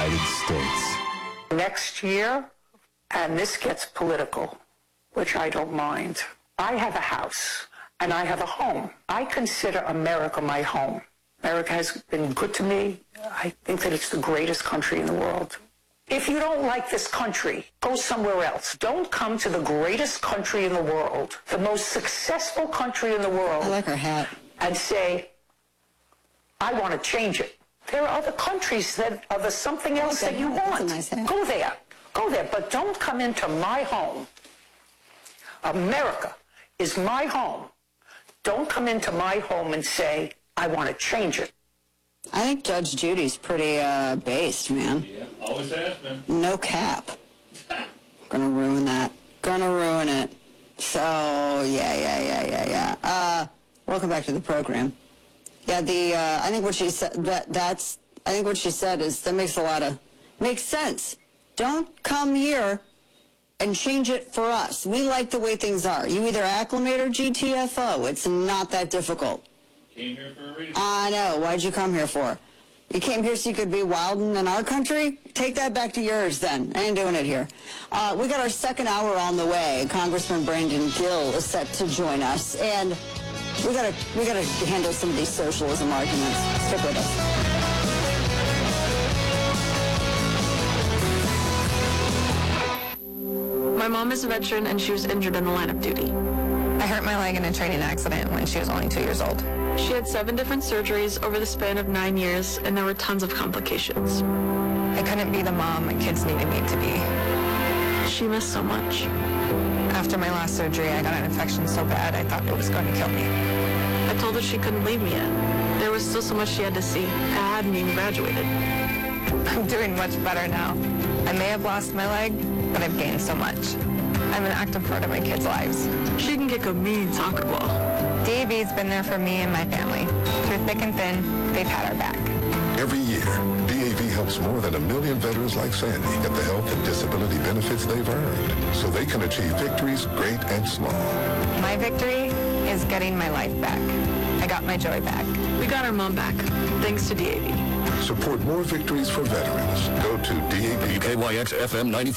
United States. Next year, and this gets political, which I don't mind, I have a house and I have a home. I consider America my home. America has been good to me. I think that it's the greatest country in the world. If you don't like this country, go somewhere else. Don't come to the greatest country in the world, the most successful country in the world. I like her hat. And say, I want to change it. There are other countries that are the something else that you want. That's a nice hat. Go there. Go there. But don't come into my home. America is my home. Don't come into my home and say, I want to change it. I think Judge Judy's pretty based, man. Yeah, always has been. No cap. Gonna ruin that. Gonna ruin it. So, yeah. Welcome back to the program. Yeah, I think what she said, I think what she said is, that makes sense. Don't come here and change it for us. We like the way things are. You either acclimate or GTFO. It's not that difficult. Came here for a reason. I know. Why'd you come here for? You came here so you could be wilding in our country? Take that back to yours then. I ain't doing it here. We got our second hour on the way. Congressman Brandon Gill is set to join us. And we gotta handle some of these socialism arguments. Stick with us. My mom is a veteran and she was injured in the line of duty. I hurt my leg in a training accident when she was only 2 years old. She had 7 different surgeries over the span of 9 years, and there were tons of complications. I couldn't be the mom my kids needed me to be. She missed so much. After my last surgery, I got an infection so bad I thought it was going to kill me. I told her she couldn't leave me yet. There was still so much she had to see. I hadn't even graduated. I'm doing much better now. I may have lost my leg, but I've gained so much. I'm an active part of my kids' lives. She can kick a mean soccer ball. DAV's been there for me and my family. Through thick and thin, they've had our back. Every year, DAV helps more than 1 million veterans like Sandy get the health and disability benefits they've earned so they can achieve victories great and small. My victory is getting my life back. I got my joy back. We got our mom back, thanks to DAV. Support more victories for veterans. Go to DAV. WKYX FM 90.